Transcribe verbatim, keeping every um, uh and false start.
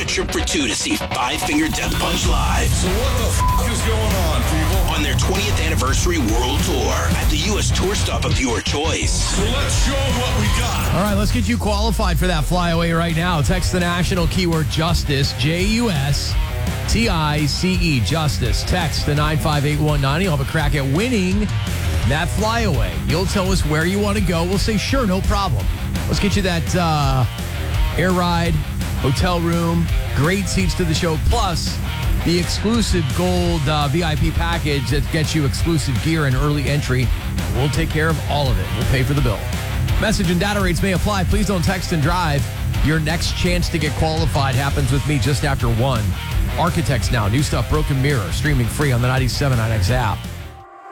trip for two to see Five Finger Death Punch live. So what the f*** is going on, people? On their twentieth anniversary world tour at the U S tour stop of your choice. So let's show them what we got. All right, let's get you qualified for that flyaway right now. Text the national keyword Justice, J U S T I C E, Justice. Text the nine five eight one nine. You'll have a crack at winning that flyaway. You'll tell us where you want to go. We'll say, sure, no problem. Let's get you that uh, air ride, hotel room, great seats to the show, plus the exclusive gold uh, V I P package that gets you exclusive gear and early entry. We'll take care of all of it. We'll pay for the bill. Message and data rates may apply. Please don't text and drive. Your next chance to get qualified happens with me just after one. Architects Now. New stuff, Broken Mirror, streaming free on the ninety-seven point nine X app.